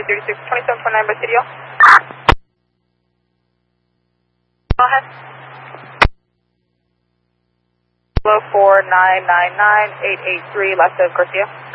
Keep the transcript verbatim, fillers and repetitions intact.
thirty-six, twenty-seven twenty-nine by C D L. Go ahead. Hello, four nine nine nine eight eight three, left of Garcia.